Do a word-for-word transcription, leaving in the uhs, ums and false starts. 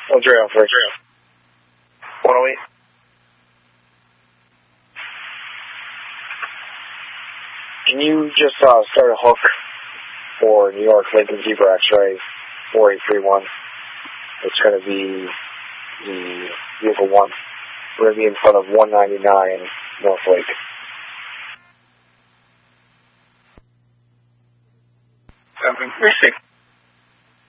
What's your Alpha? one oh eight. Can you just uh, start a hook for New York Lincoln Zebra X-ray four eight three one? It's going to be the vehicle one. We're going to be in front of one ninety-nine North Lake. Seven, three, six.